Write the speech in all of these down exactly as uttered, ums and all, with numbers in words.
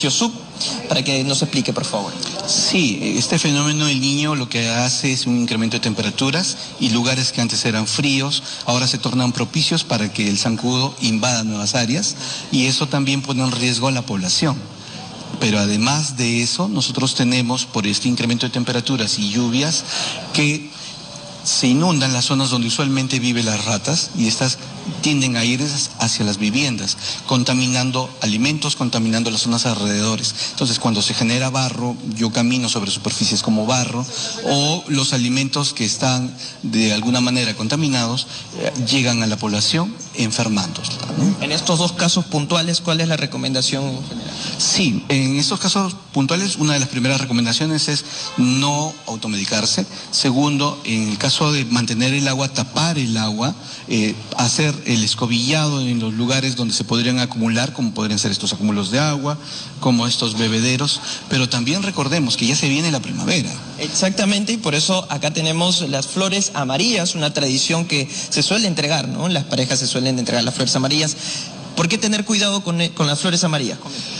Sub, para que nos explique, por favor. Sí, este fenómeno del Niño lo que hace es un incremento de temperaturas y lugares que antes eran fríos, ahora se tornan propicios para que el zancudo invada nuevas áreas y eso también pone en riesgo a la población. Pero además de eso, nosotros tenemos, por este incremento de temperaturas y lluvias, que se inundan las zonas donde usualmente viven las ratas y estas tienden a ir hacia las viviendas, contaminando alimentos, contaminando las zonas alrededores. Entonces, cuando se genera barro, yo camino sobre superficies como barro, o los alimentos que están de alguna manera contaminados eh, llegan a la población enfermándola, ¿no? En estos dos casos puntuales, ¿cuál es la recomendación en general? Sí, en estos casos puntuales, una de las primeras recomendaciones es no automedicarse. Segundo, en el caso de mantener el agua, tapar el agua, eh, hacer el escobillado en los lugares donde se podrían acumular, como podrían ser estos acúmulos de agua, como estos bebederos, pero también recordemos que ya se viene la primavera. Exactamente, y por eso acá tenemos las flores amarillas, una tradición que se suele entregar, ¿no? Las parejas se suelen entregar las flores amarillas. ¿Por qué tener cuidado con, con las flores amarillas?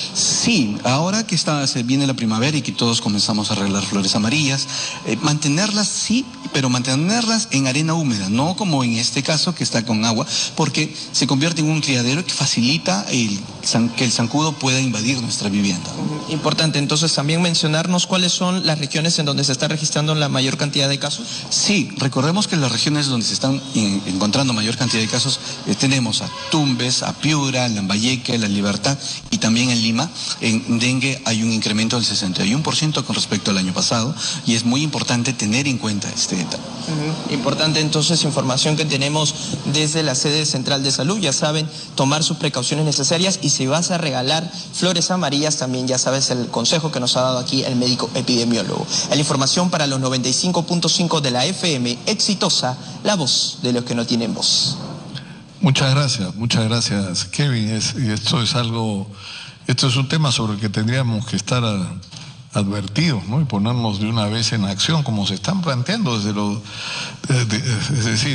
Sí, ahora que está, se viene la primavera y que todos comenzamos a arreglar flores amarillas, eh, mantenerlas sí, pero mantenerlas en arena húmeda, no como en este caso que está con agua, porque se convierte en un criadero que facilita el, que el zancudo pueda invadir nuestra vivienda. Importante, entonces también mencionarnos cuáles son las regiones en donde se está registrando la mayor cantidad de casos. Sí, recordemos que las regiones donde se están en, encontrando mayor cantidad de casos eh, tenemos a Tumbes, a Piura, Lambayeque, La Libertad y también en Lima. En dengue hay un incremento del sesenta y uno por ciento con respecto al año pasado y es muy importante tener en cuenta este detalle. Uh-huh. Importante entonces información que tenemos desde la sede central de salud, ya saben, tomar sus precauciones necesarias y si vas a regalar flores amarillas también ya sabes el consejo que nos ha dado aquí el médico epidemiólogo. La información para los noventa y cinco punto cinco de la F M, exitosa, la voz de los que no tienen voz. Muchas gracias, muchas gracias, Kevin. Es, esto es algo, esto es un tema sobre el que tendríamos que estar a, advertidos, ¿no? Y ponernos de una vez en acción, como se están planteando desde lo, de, de, es decir,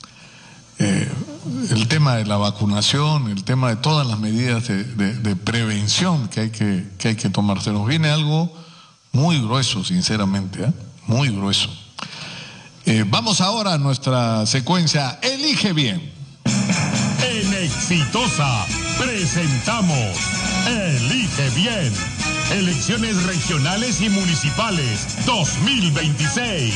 eh, el tema de la vacunación, el tema de todas las medidas de, de, de prevención que hay que, que hay que tomar. Se nos viene algo muy grueso, sinceramente, ¿eh? Muy grueso. Eh, vamos ahora a nuestra secuencia Elige Bien. En Exitosa presentamos Elige Bien, elecciones regionales y municipales dos mil veintiséis.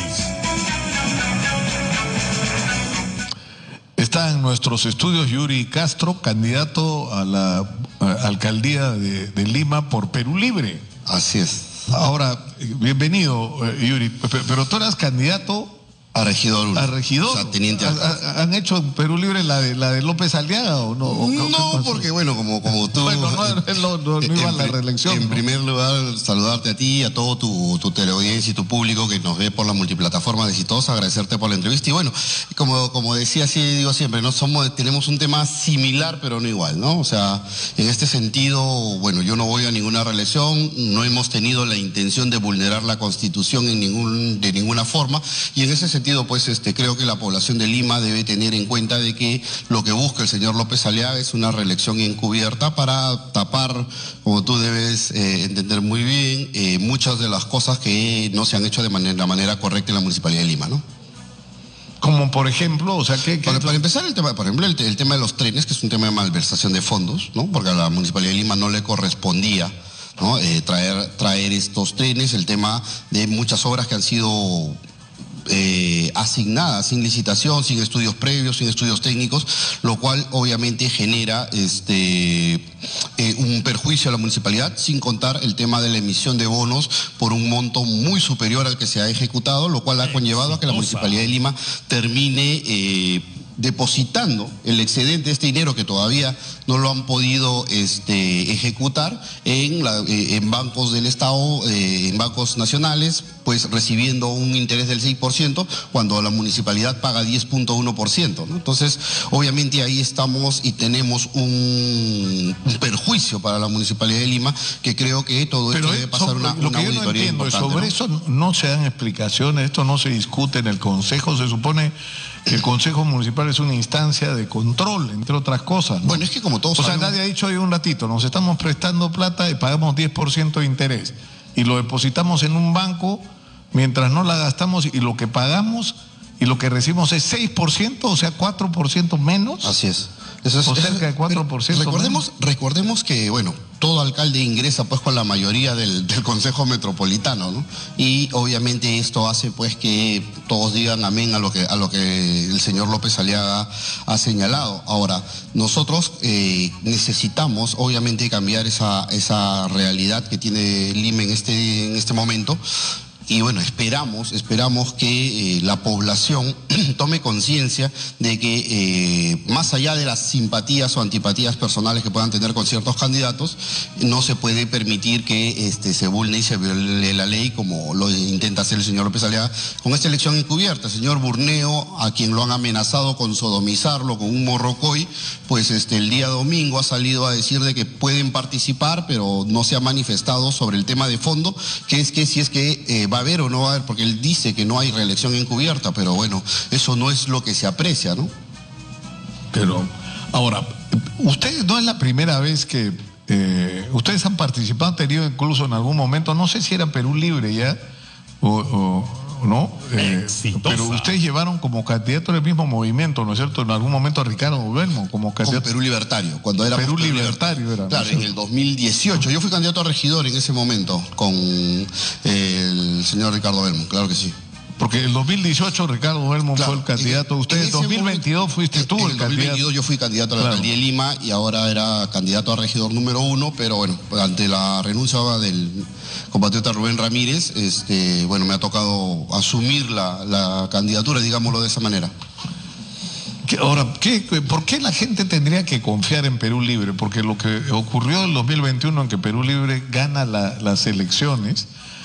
Está en nuestros estudios Yuri Castro, candidato a la a, alcaldía de, de Lima por Perú Libre. Así es. Ahora, bienvenido, Yuri, pero tú eras candidato a regidor. A regidor. O sea, teniente. ¿Han hecho en Perú Libre la de la de López Aliaga o no? ¿O no, porque bueno, como, como tú... Bueno, no, no, no, no iba a la reelección. En ¿no? primer lugar, saludarte a ti y a todo tu, tu teleaudiencia y tu público que nos ve por la multiplataforma de Exitosa, agradecerte por la entrevista. Y bueno, como, como decía, así digo siempre, ¿no? Somos, tenemos un tema similar, pero no igual, ¿no? O sea, en este sentido, bueno, yo no voy a ninguna reelección, no hemos tenido la intención de vulnerar la Constitución en ningún, de ninguna forma, y en ese sentido, pues, este, creo que la población de Lima debe tener en cuenta de que lo que busca el señor López Aliaga es una reelección encubierta para tapar, como tú debes eh, entender muy bien, eh, muchas de las cosas que no se han hecho de manera, la manera correcta en la Municipalidad de Lima, ¿no? Como por ejemplo, o sea, ¿qué, qué para, para empezar el tema, por ejemplo, el, el tema de los trenes, que es un tema de malversación de fondos, ¿no? Porque a la Municipalidad de Lima no le correspondía, ¿no? Eh, traer, traer estos trenes, el tema de muchas obras que han sido Eh, asignadas sin licitación, sin estudios previos, sin estudios técnicos, lo cual obviamente genera este eh, un perjuicio a la municipalidad, sin contar el tema de la emisión de bonos por un monto muy superior al que se ha ejecutado, lo cual ha conllevado a que la Municipalidad de Lima termine eh, depositando el excedente de este dinero que todavía no lo han podido este, ejecutar en, la, eh, en bancos del Estado, eh, en bancos nacionales, pues recibiendo un interés del seis por ciento cuando la municipalidad paga diez punto uno por ciento, ¿no? Entonces, obviamente ahí estamos y tenemos un, un perjuicio para la Municipalidad de Lima, que creo que todo esto debe pasar una, lo una que yo auditoría no entiendo, importante, sobre ¿no? eso no se dan explicaciones, esto no se discute en el Consejo, se supone el Consejo Municipal es una instancia de control, entre otras cosas, ¿no? Bueno, es que como todos O sea, sabemos... nadie ha dicho hoy un ratito, nos estamos prestando plata y pagamos diez por ciento de interés y lo depositamos en un banco mientras no la gastamos y lo que pagamos y lo que recibimos es seis por ciento, o sea, cuatro por ciento menos. Así es. Eso es, o eso, cerca de cuatro por ciento. Recordemos, recordemos que, bueno, todo alcalde ingresa pues con la mayoría del, del Consejo Metropolitano, ¿no? Y obviamente esto hace pues que todos digan amén a lo que, a lo que el señor López Aliaga ha señalado. Ahora, nosotros eh, necesitamos obviamente cambiar esa, esa realidad que tiene Lima en este, en este momento. Y bueno, esperamos, esperamos que eh, la población tome conciencia de que eh, más allá de las simpatías o antipatías personales que puedan tener con ciertos candidatos, no se puede permitir que este, se vulnere y se viole la ley como lo intenta hacer el señor López Aliaga con esta elección encubierta. El señor Burneo, a quien lo han amenazado con sodomizarlo con un morrocoy, pues este, el día domingo ha salido a decir de que pueden participar, pero no se ha manifestado sobre el tema de fondo, que es que si es que eh, va a haber o no va a haber, porque él dice que no hay reelección encubierta, pero bueno, eso no es lo que se aprecia, ¿no? Pero, ahora, ustedes no es la primera vez que eh, ustedes han participado, han tenido incluso en algún momento, no sé si era Perú Libre ya, o, o ¿no? Eh, pero ustedes llevaron como candidato del mismo movimiento, ¿no es cierto? En algún momento a Ricardo Belmo como candidato. Con Perú Libertario, cuando era Perú, Perú Libertario. Libertario era, claro, ¿no? En el dos mil dieciocho. Yo fui candidato a regidor en ese momento con eh, el señor Ricardo Belmo, claro que sí. Porque en el dos mil dieciocho Ricardo Belmo claro, fue el candidato. Usted en dos mil veintidós momento, fuiste tú en el, el candidato. dos mil veintidós yo fui candidato a la claro. alcaldía de Lima y ahora era candidato a regidor número uno, pero bueno, ante la renuncia del compatriota Rubén Ramírez, este, bueno, me ha tocado asumir la, la candidatura, digámoslo de esa manera. Ahora, ¿qué, ¿por qué la gente tendría que confiar en Perú Libre? Porque lo que ocurrió en el dos mil veintiuno en que Perú Libre gana la, las elecciones,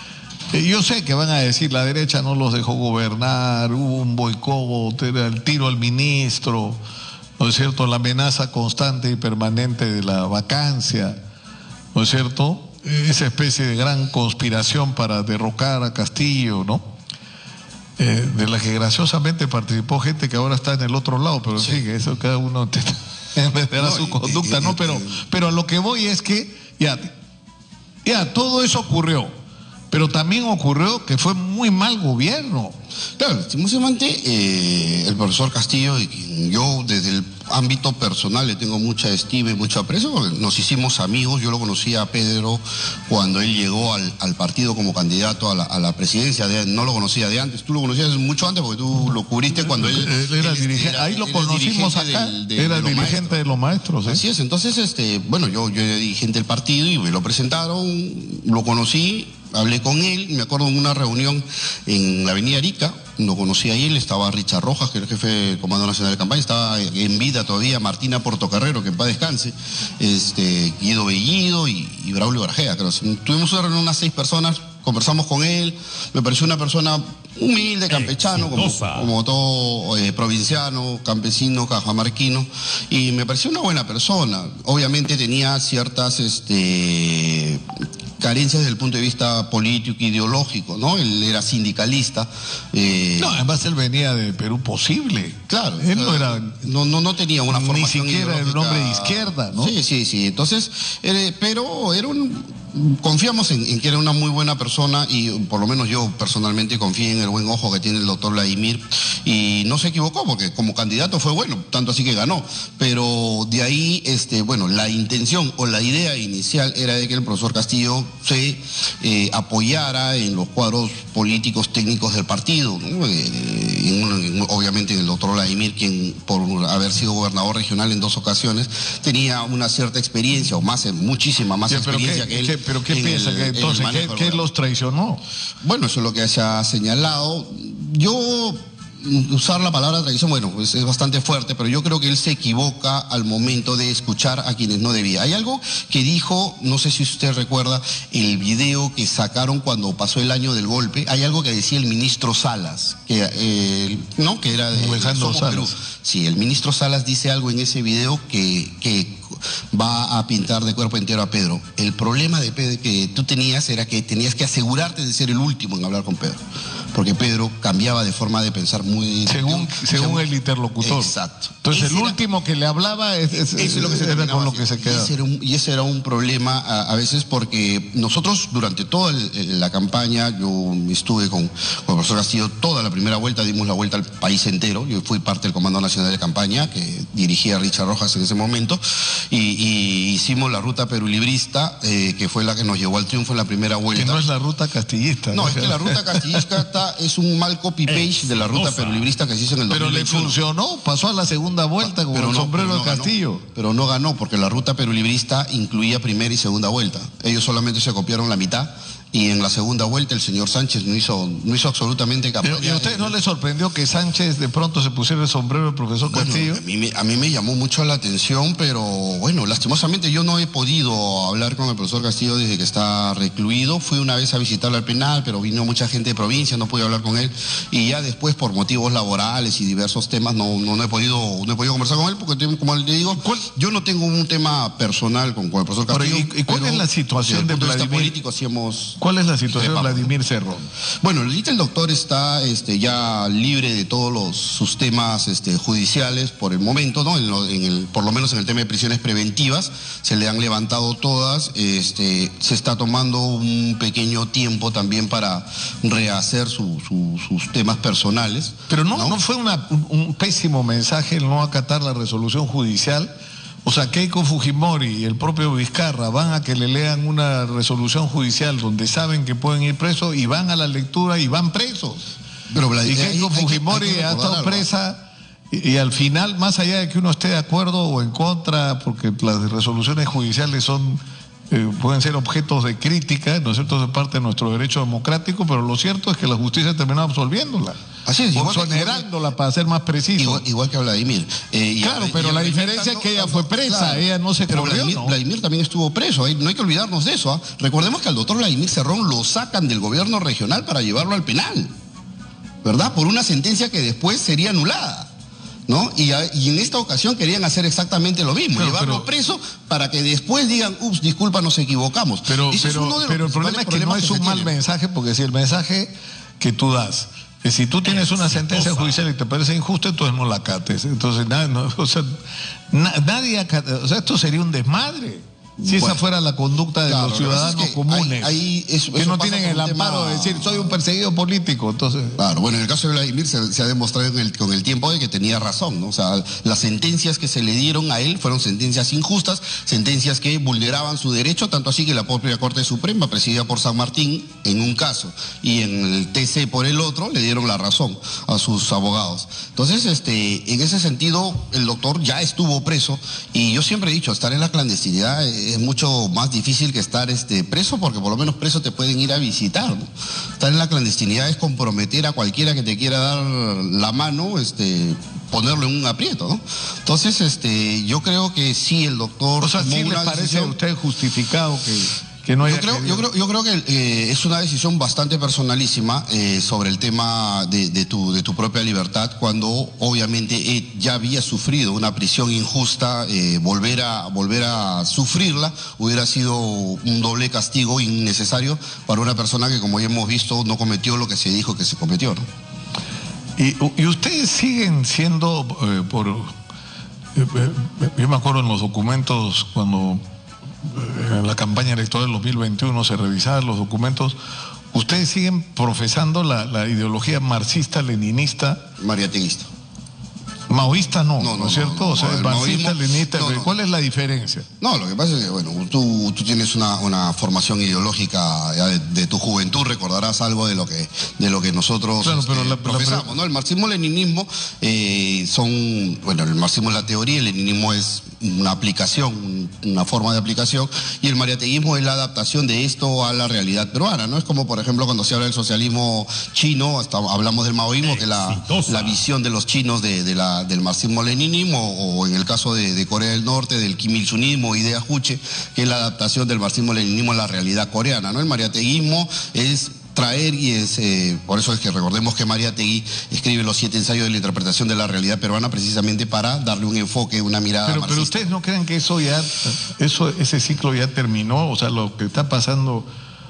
yo sé que van a decir la derecha no los dejó gobernar, hubo un boicot, era el tiro al ministro, ¿no es cierto? La amenaza constante y permanente de la vacancia, ¿no es cierto? Esa especie de gran conspiración para derrocar a Castillo, ¿no? Eh, de la que graciosamente participó gente que ahora está en el otro lado, pero sí, que eso cada uno entenderá no, su conducta, ¿no? Pero, pero a lo que voy es que ya, ya todo eso ocurrió. Pero también ocurrió que fue muy mal gobierno. Claro, lastimosamente eh, el profesor Castillo, y quien yo desde el ámbito personal le tengo mucha estima y mucho aprecio, porque nos hicimos amigos. Yo lo conocí a Pedro cuando él llegó al, al partido como candidato a la, a la presidencia. De, no lo conocía de antes, tú lo conocías mucho antes porque tú lo cubriste cuando él... él era él, dirigente, era, ahí lo conocimos acá, del, de, era de dirigente maestros. de los maestros. ¿eh? Así es, entonces, este, bueno, yo, yo era dirigente del partido y me lo presentaron, lo conocí. Hablé con él, me acuerdo en una reunión en la avenida Arica, lo conocí ahí, él estaba Richard Rojas, que era el jefe del Comando Nacional de Campaña, estaba en vida todavía Martina Portocarrero, que en paz descanse, este, Guido Bellido y, y Braulio Barjea, creo. Tuvimos una reunión, unas seis personas, conversamos con él, me pareció una persona humilde, campechano, como, como todo eh, provinciano, campesino, cajamarquino, y me pareció una buena persona. Obviamente tenía ciertas este, carencias desde el punto de vista político e ideológico, ¿no? Él era sindicalista. Eh, no, además él venía de Perú Posible. Claro. Él no era... No, no, no tenía una formación ni siquiera el nombre de izquierda, ¿no? Sí, sí, sí. Entonces, eh, pero era un... Confiamos en, en que era una muy buena persona y por lo menos yo personalmente confié en el buen ojo que tiene el doctor Vladimir y no se equivocó porque como candidato fue bueno, tanto así que ganó, pero de ahí, este, bueno, la intención o la idea inicial era de que el profesor Castillo se eh, apoyara en los cuadros políticos técnicos del partido, ¿no? eh, en, en, obviamente en el doctor Vladimir, quien por haber sido gobernador regional en dos ocasiones tenía una cierta experiencia o más, muchísima más sí, experiencia que, que él. Que, ¿Pero qué piensa? El, que entonces, ¿qué, ¿qué los traicionó? Bueno, eso es lo que se ha señalado. Yo, usar la palabra traición, bueno, pues es bastante fuerte, pero yo creo que él se equivoca al momento de escuchar a quienes no debía. Hay algo que dijo, no sé si usted recuerda, el video que sacaron cuando pasó el año del golpe, hay algo que decía el ministro Salas, que, eh, ¿no? que era de Alejandro Salas. Perú. Sí, el ministro Salas dice algo en ese video que... que va a pintar de cuerpo entero a Pedro. El problema de Pedro que tú tenías era que tenías que asegurarte de ser el último en hablar con Pedro. porque Pedro cambiaba de forma de pensar muy... Según, según, según el interlocutor. Exacto. Entonces ese el era, último que le hablaba es, es, eso es lo que se era con lo que se y quedaba. ese era un, y ese era un problema a, a veces porque nosotros durante toda el, la campaña, yo estuve con, con el profesor Castillo toda la primera vuelta, dimos la vuelta al país entero, yo fui parte del Comando Nacional de Campaña que dirigía Richard Rojas en ese momento y, y hicimos la ruta perulibrista eh, que fue la que nos llevó al triunfo en la primera vuelta. Que no es la ruta castillista. No, ¿no? Es que la ruta castillista está, es un mal copy-paste de la ruta perulibrista que se hizo en el dos mil veintiuno. Pero le funcionó, pasó a la segunda vuelta con pero el no, sombrero pero no de Castillo. Ganó, pero no ganó porque la ruta perulibrista incluía primera y segunda vuelta. Ellos solamente se copiaron la mitad y en la segunda vuelta el señor Sánchez no hizo, no hizo absolutamente campaña. ¿Y a usted no le sorprendió que Sánchez de pronto se pusiera el sombrero del profesor bueno, Castillo? A mí, me, a mí me llamó mucho la atención, pero bueno, lastimosamente yo no he podido hablar con el profesor Castillo desde que está recluido. Fui una vez a visitarlo al penal, pero vino mucha gente de provincia, no pude hablar con él. Y ya después, por motivos laborales y diversos temas, no, no, no, he, podido, no he podido conversar con él, porque como le digo, ¿cuál? Yo no tengo un tema personal con, con el profesor Castillo. ¿Y, y cuál pero, es la situación de Vladimir? Político, sí hemos, ¿Cuál es la situación de Vladimir Cerrón? Bueno, ahorita el doctor está este, ya libre de todos los, sus temas este, judiciales por el momento, ¿no? En lo, en el, por lo menos en el tema de prisiones preventivas, se le han levantado todas, este, se está tomando un pequeño tiempo también para rehacer su, su, sus temas personales. Pero no, no, ¿no? fue una, un, un pésimo mensaje el no acatar la resolución judicial. O sea, Keiko Fujimori y el propio Vizcarra van a que le lean una resolución judicial donde saben que pueden ir presos y van a la lectura y van presos. Pero Vlad, y Keiko hay, Fujimori hay que, hay que ha estado algo. presa y, y al final, más allá de que uno esté de acuerdo o en contra, porque las resoluciones judiciales son eh, pueden ser objetos de crítica, ¿no es cierto?, de parte de nuestro derecho democrático, pero lo cierto es que la justicia terminó absolviéndola. Así es, o exonerándola, para ser más preciso. Igual, igual que a Vladimir. Eh, y claro, a, pero y la Vladimir diferencia tanto, es que ella tanto, fue presa, claro, ella no se pero corrió, Vladimir, ¿no? Vladimir también estuvo preso, ¿eh? No hay que olvidarnos de eso. ¿eh? Recordemos que al doctor Vladimir Cerrón lo sacan del gobierno regional para llevarlo al penal, ¿verdad? Por una sentencia que después sería anulada, ¿no? Y, a, y en esta ocasión querían hacer exactamente lo mismo, pero, llevarlo pero, preso para que después digan, ups, disculpa, nos equivocamos. Pero, Ese pero, es uno de los pero el problema es que no es un mal tiene. mensaje, porque si el mensaje que tú das, que si tú tienes una sentencia judicial y te parece injusta, entonces no la acates. Entonces, nada, no, o sea, na, nadie acata, o sea, esto sería un desmadre. Si Bueno, esa fuera la conducta de claro, los ciudadanos es que comunes, hay, hay, eso, que eso no pasa tienen por el un amparo tema... de decir, soy un perseguido político, entonces... Claro, bueno, en el caso de Vladimir se, se ha demostrado en el, con el tiempo de que tenía razón, ¿no? O sea, las sentencias que se le dieron a él fueron sentencias injustas, sentencias que vulneraban su derecho, tanto así que la propia Corte Suprema, presidida por San Martín, en un caso, y en el T C por el otro, le dieron la razón a sus abogados. Entonces, este, en ese sentido, el doctor ya estuvo preso, y yo siempre he dicho, estar en la clandestinidad es mucho más difícil que estar este, preso, porque por lo menos preso te pueden ir a visitar, ¿no? Estar en la clandestinidad es comprometer a cualquiera que te quiera dar la mano, este, ponerlo en un aprieto, ¿no? Entonces, este, yo creo que sí, el doctor... O sea, ¿sí le parece decisión... a usted justificado que... Que no yo, creo, yo, creo, yo creo que eh, es una decisión bastante personalísima eh, sobre el tema de, de, tu, de tu propia libertad, cuando obviamente eh, ya había sufrido una prisión injusta, eh, volver, a, volver a sufrirla hubiera sido un doble castigo innecesario para una persona que, como ya hemos visto, no cometió lo que se dijo que se cometió, ¿no? Y, y ustedes siguen siendo, eh, por... Eh, yo me acuerdo en los documentos cuando... en la campaña electoral del dos mil veintiuno se revisaban los documentos, ¿ustedes siguen profesando la, la ideología marxista-leninista? Mariateguista. Maoísta no, ¿no, no, ¿no es cierto? No, no, o sea, el marxista, maoísmo, leninista, no, no. ¿cuál es la diferencia? No, lo que pasa es que, bueno, tú, tú tienes una, una formación ideológica ya de, de tu juventud, recordarás algo de lo que, de lo que nosotros claro, este, pero la, profesamos, la, ¿no? El marxismo-leninismo eh, son, bueno, el marxismo es la teoría, el leninismo es una aplicación, una forma de aplicación, y el mariateguismo es la adaptación de esto a la realidad peruana, ¿no? Es como, por ejemplo, cuando se habla del socialismo chino, hasta hablamos del maoísmo, que es la, la visión de los chinos de, de la, del marxismo-leninismo, o en el caso de, de Corea del Norte, del Kim Il-sunismo, idea Juche, que es la adaptación del marxismo-leninismo a la realidad coreana, ¿no? El mariateguismo es traer, y es eh, por eso es que recordemos que Mariátegui escribe los siete ensayos de la interpretación de la realidad peruana precisamente para darle un enfoque, una mirada pero, marxista. pero ustedes no creen que eso ya, eso, ese ciclo ya terminó, o sea, lo que está pasando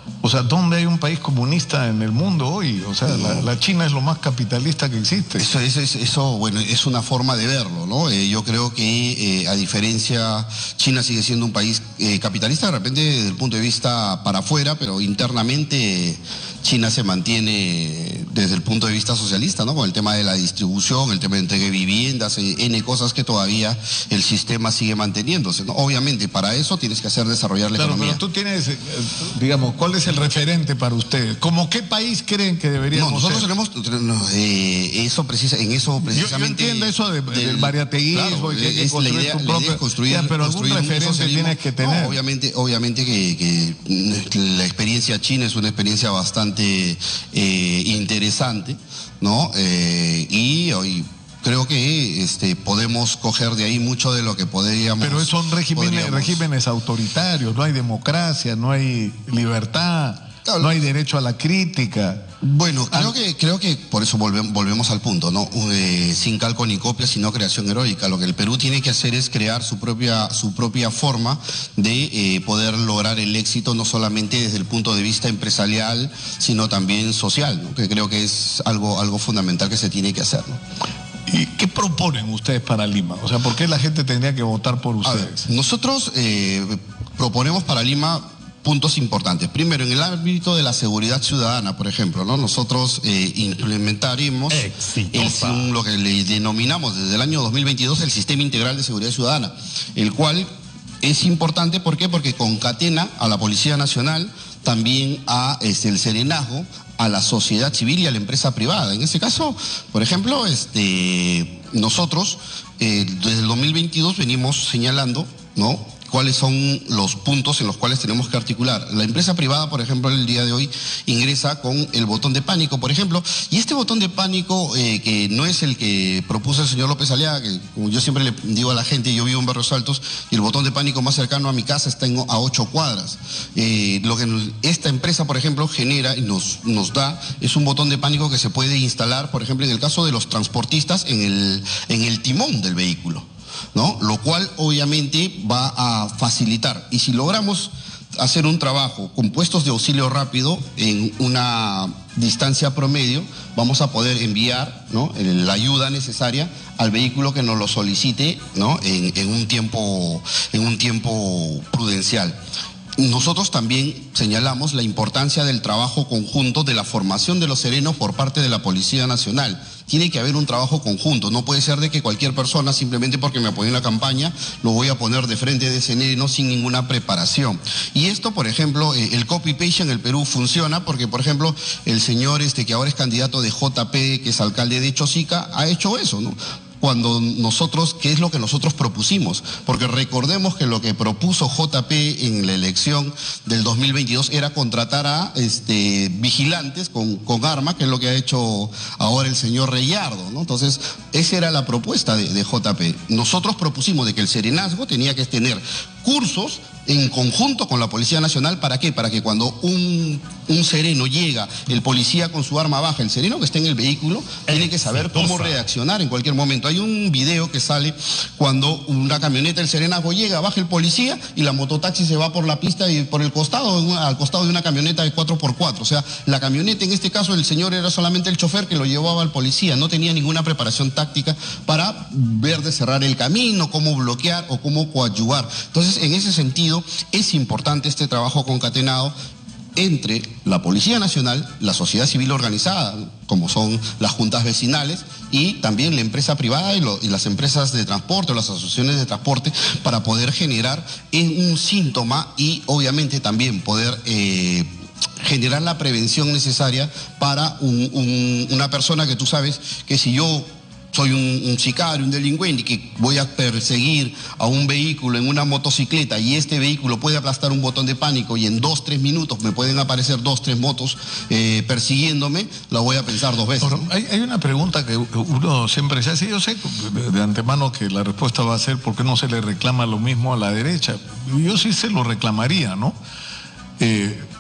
O sea, ¿dónde hay un país comunista en el mundo hoy? O sea, la, la China es lo más capitalista que existe. Eso, eso, eso bueno, es una forma de verlo, ¿no? Eh, yo creo que, eh, a diferencia, China sigue siendo un país eh, capitalista, de repente, desde el punto de vista para afuera, pero internamente China se mantiene desde el punto de vista socialista, ¿no? Con el tema de la distribución, el tema de entrega de viviendas, eh, N cosas que todavía el sistema sigue manteniéndose, ¿no? Obviamente, para eso tienes que hacer desarrollar la claro, economía. Pero tú tienes, eh, digamos, ¿cuál es el referente para ustedes? ¿Cómo qué país creen que deberíamos No, nosotros ser? tenemos, tenemos eh, eso precisa, en eso precisamente. Yo, yo entiendo eso de, del, del variateísmo, claro, y que hay que es construir la idea, tu la propio, idea es construir, ya, pero construir algún un referente socialismo. tienes que tener. No, obviamente, obviamente que, que la experiencia china es una experiencia bastante eh, interesante, ¿no? Eh, y hoy creo que este, podemos coger de ahí mucho de lo que podríamos... Pero son regímenes, podríamos... regímenes autoritarios, no hay democracia, no hay libertad, claro, no hay derecho a la crítica. Bueno, creo ah, que creo que por eso volvemos, volvemos al punto, ¿no? Eh, sin calco ni copia, sino creación heroica. Lo que el Perú tiene que hacer es crear su propia su propia forma de eh, poder lograr el éxito, no solamente desde el punto de vista empresarial, sino también social, ¿no? Que creo que es algo algo fundamental que se tiene que hacer, ¿no? ¿Y qué proponen ustedes para Lima? O sea, ¿por qué la gente tendría que votar por ustedes? Ver, nosotros eh, proponemos para Lima puntos importantes. Primero, en el ámbito de la seguridad ciudadana, por ejemplo, ¿no? Nosotros eh, implementaremos el, lo que le denominamos desde el año dos mil veintidós el Sistema Integral de Seguridad Ciudadana, el cual es importante, ¿por qué? Porque concatena a la Policía Nacional, también a este, el Serenazgo, a la sociedad civil y a la empresa privada. En este caso, por ejemplo, este, nosotros eh, desde el dos mil veintidós venimos señalando, ¿no?, cuáles son los puntos en los cuales tenemos que articular. La empresa privada, por ejemplo, el día de hoy ingresa con el botón de pánico, por ejemplo, y este botón de pánico eh, que no es el que propuso el señor López Aliaga, que como yo siempre le digo a la gente, yo vivo en Barrios Altos y el botón de pánico más cercano a mi casa está en, a ocho cuadras. Eh, lo que nos, esta empresa, por ejemplo, genera y nos, nos da es un botón de pánico que se puede instalar, por ejemplo, en el caso de los transportistas, en el, en el timón del vehículo, ¿no? Lo cual obviamente va a facilitar. Y si logramos hacer un trabajo con puestos de auxilio rápido en una distancia promedio, vamos a poder enviar, ¿no?, la ayuda necesaria al vehículo que nos lo solicite, ¿no?, en, en un tiempo, en un tiempo prudencial. Nosotros también señalamos la importancia del trabajo conjunto, de la formación de los serenos por parte de la Policía Nacional. Tiene que haber un trabajo conjunto, no puede ser de que cualquier persona, simplemente porque me apoyó en la campaña, lo voy a poner de frente de sereno sin ninguna preparación. Y esto, por ejemplo, eh, el copy-paste en el Perú funciona porque, por ejemplo, el señor este que ahora es candidato de J P, que es alcalde de Chosica, ha hecho eso, ¿no? Cuando nosotros, ¿qué es lo que nosotros propusimos? Porque recordemos que lo que propuso J P en la elección del dos mil veintidós era contratar a este, vigilantes con, con arma, que es lo que ha hecho ahora el señor Reyardo, ¿no? Entonces, esa era la propuesta de, de J P. Nosotros propusimos de que el serenazgo tenía que tener cursos en conjunto con la Policía Nacional. ¿Para qué? Para que cuando un, un sereno llega, el policía con su arma baja, el sereno que está en el vehículo, tiene que saber cómo reaccionar en cualquier momento. Hay un video que sale cuando una camioneta, el serenazgo llega, baja el policía y la mototaxi se va por la pista y por el costado, al costado de una camioneta de cuatro por cuatro. O sea, la camioneta, en este caso, el señor era solamente el chofer que lo llevaba al policía, no tenía ninguna preparación táctica para ver de cerrar el camino, cómo bloquear o cómo coadyuvar. Entonces, en ese sentido, es importante este trabajo concatenado entre la Policía Nacional, la sociedad civil organizada, como son las juntas vecinales, y también la empresa privada y, lo, y las empresas de transporte o las asociaciones de transporte, para poder generar un síntoma y obviamente también poder eh, generar la prevención necesaria para un, un, una persona que tú sabes que si yo soy un, un sicario, un delincuente, y que voy a perseguir a un vehículo en una motocicleta y este vehículo puede aplastar un botón de pánico y en dos, tres minutos me pueden aparecer dos, tres motos eh, persiguiéndome, la voy a pensar dos veces. Pero hay, hay una pregunta que uno siempre se hace, yo sé de, de antemano que la respuesta va a ser ¿por qué no se le reclama lo mismo a la derecha? Yo sí se lo reclamaría, ¿no? Eh,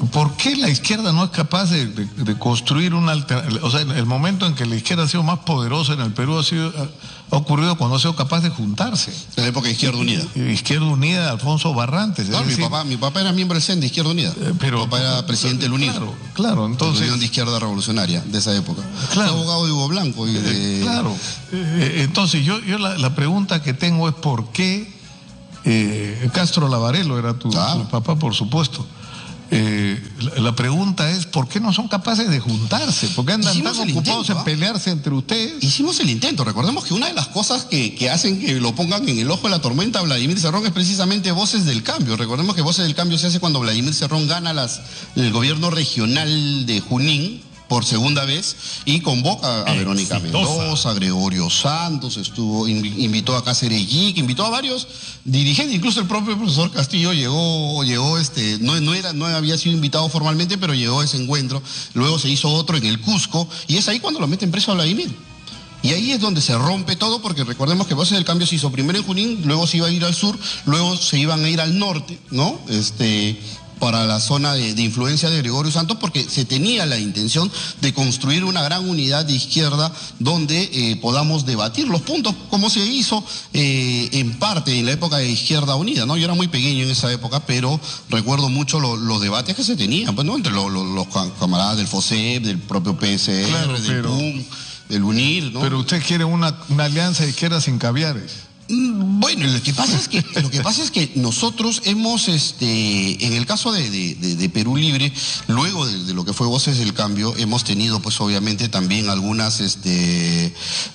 ¿por qué la izquierda no es capaz de, de, de construir una alternativa? O sea, el momento en que la izquierda ha sido más poderosa en el Perú ha, sido, ha ocurrido cuando ha sido capaz de juntarse. En la época de Izquierda Unida. Izquierda Unida de Alfonso Barrantes. No, mi, decir, papá, mi papá era miembro del C E N de Izquierda Unida. Eh, pero, mi papá era presidente del UNIR. Claro, claro, entonces... La Unión de Izquierda Revolucionaria de esa época. Claro. Fue abogado de Hugo Blanco. Y de... eh, claro. Eh, entonces, yo, yo la, la pregunta que tengo es por qué eh, Castro Lavarello era tu, Claro. tu papá, por supuesto. Eh, la, la pregunta es, ¿por qué no son capaces de juntarse? ¿Por qué andan Hicimos tan el ocupados intento, en ¿ah? pelearse entre ustedes? Hicimos el intento. Recordemos que una de las cosas que, que hacen que lo pongan en el ojo de la tormenta a Vladimir Cerrón es precisamente Voces del Cambio. Recordemos que Voces del Cambio se hace cuando Vladimir Cerrón gana las, el gobierno regional de Junín por segunda vez y convoca a Verónica Exitosa. Mendoza, a Gregorio Santos, estuvo, invi- invitó a Cáceres Yic, invitó a varios dirigentes, incluso el propio profesor Castillo llegó, llegó este, no, no era, no había sido invitado formalmente, pero llegó a ese encuentro. Luego se hizo otro en el Cusco, y es ahí cuando lo meten preso a Vladimir. Y ahí es donde se rompe todo, porque recordemos que Voces del Cambio se hizo primero en Junín, luego se iba a ir al sur, luego se iban a ir al norte, ¿no? Este, para la zona de, de influencia de Gregorio Santos, porque se tenía la intención de construir una gran unidad de izquierda donde eh, podamos debatir los puntos, como se hizo eh, en parte en la época de Izquierda Unida, ¿no? Yo era muy pequeño en esa época, pero recuerdo mucho lo- los debates que se tenían, pues, ¿no? Entre lo- lo- los ca- camaradas del FOSEP, del propio P S R, Claro, del pero- P U M, del UNIR, ¿no? Pero usted quiere una, una alianza de izquierda sin caviares. Mm, Bueno, lo que pasa es que lo que pasa es que nosotros hemos, este, en el caso de, de- de- de Perú Libre, luego de, de lo que fue Voces del Cambio, hemos tenido, pues, obviamente, también algunas, este,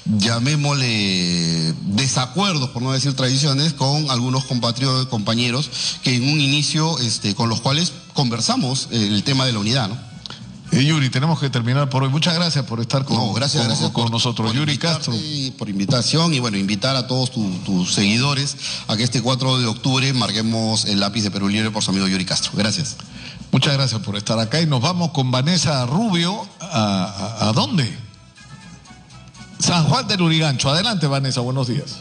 llamémosle desacuerdos, por no decir traiciones, con algunos compatriotas, compañeros que en un inicio, este, con los cuales conversamos el tema de la unidad, ¿no? Eh, Yuri, tenemos que terminar por hoy. Muchas gracias por estar con, No, gracias, con- gracias con por- nosotros. por Yuri invitarte Castro. y por invitación, y bueno, invitar a todos tu- tus seguidores a que este cuatro de octubre marquemos el lápiz de Perú Libre por su amigo Yuri Castro. Gracias. Muchas gracias por estar acá y nos vamos con Vanessa Rubio. ¿A, a, a dónde? San Juan del Lurigancho. Adelante, Vanessa, buenos días.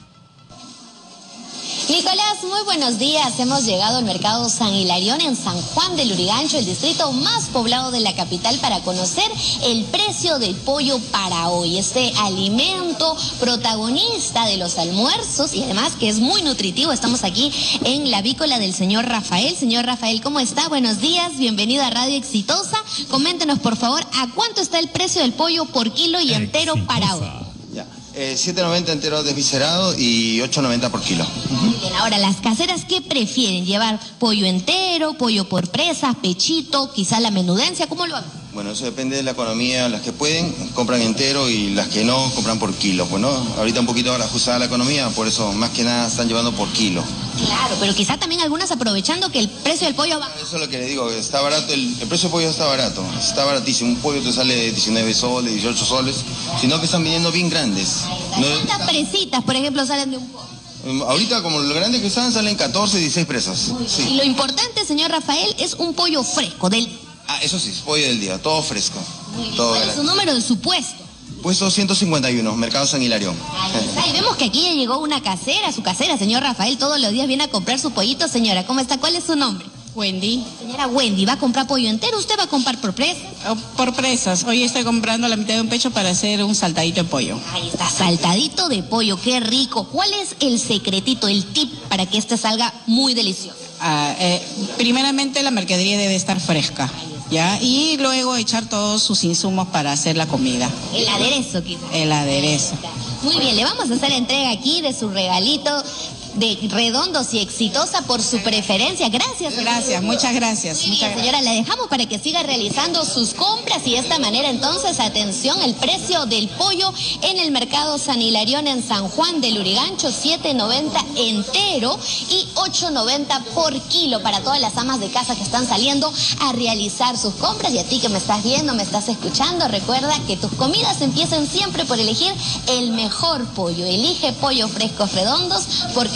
Nicolás, muy buenos días. Hemos llegado al mercado San Hilarión en San Juan del Lurigancho, el distrito más poblado de la capital, para conocer el precio del pollo para hoy. Este alimento protagonista de los almuerzos y además que es muy nutritivo. Estamos aquí en la avícola del señor Rafael. Señor Rafael, ¿cómo está? Buenos días, bienvenido a Radio Exitosa. Coméntenos, por favor, ¿a cuánto está el precio del pollo por kilo y entero para hoy? Ya. Eh, siete noventa entero desviscerado y ocho noventa por kilo. Muy bien, ahora las caseras, ¿qué prefieren? ¿Llevar pollo entero, pollo por presa, pechito, quizá la menudencia? ¿Cómo lo hagan? Bueno, eso depende de la economía. Las que pueden compran entero y las que no compran por kilo. Pues no, ahorita un poquito ahora ajustada la economía, por eso más que nada están llevando por kilo. Claro, pero quizá también algunas aprovechando que el precio del pollo va... Eso es lo que le digo, está barato, el, el precio del pollo está barato, está baratísimo. Un pollo te sale diecinueve soles, dieciocho soles, sino que están viniendo bien grandes. No- ¿Cuántas presitas, por ejemplo, salen de un pollo? ahorita como los grandes que están salen catorce, dieciséis presas. Y Sí. lo importante, señor Rafael, es un pollo fresco, del... Ah, eso sí, pollo del día, todo fresco. Todo ¿Cuál es su grande. número de su puesto? Puesto ciento cincuenta y uno, Mercado San Hilarión. Ahí está, y vemos que aquí ya llegó una casera, su casera, señor Rafael, todos los días viene a comprar su pollito. Señora, ¿cómo está? ¿Cuál es su nombre? Wendy, Señora Wendy, ¿va a comprar pollo entero? ¿Usted va a comprar por presa? oh, por presas. Hoy estoy comprando la mitad de un pecho para hacer un saltadito de pollo. Ahí está, saltadito de pollo, qué rico. ¿Cuál es el secretito, el tip para que este salga muy delicioso? Ah, eh, primeramente la mercadería debe estar fresca, ¿ya? Y luego echar todos sus insumos para hacer la comida, El aderezo, quizás. el aderezo. Muy bien, le vamos a hacer entrega aquí de su regalito de redondos y exitosa por su preferencia. Gracias. Gracias, muchas gracias. Muy muchas bien, gracias. señora, la dejamos para que siga realizando sus compras y de esta manera entonces, atención, el precio del pollo en el mercado San Hilarión en San Juan del Lurigancho, siete noventa entero y ocho noventa por kilo para todas las amas de casa que están saliendo a realizar sus compras. Y a ti que me estás viendo, me estás escuchando, recuerda que tus comidas empiezan siempre por elegir el mejor pollo. Elige pollo frescos redondos porque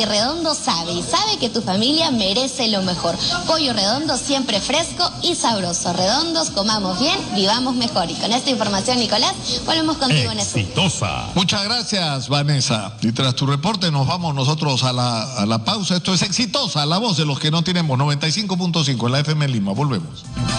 porque Redondo sabe y sabe que tu familia merece lo mejor. Pollo Redondo siempre fresco y sabroso. Redondos, comamos bien, vivamos mejor. Y con esta información, Nicolás, volvemos contigo en este. Exitosa. Muchas gracias, Vanessa. Y tras tu reporte nos vamos nosotros a la, a la pausa. Esto es Exitosa, la voz de los que no tenemos. noventa y cinco punto cinco en la F M Lima. Volvemos.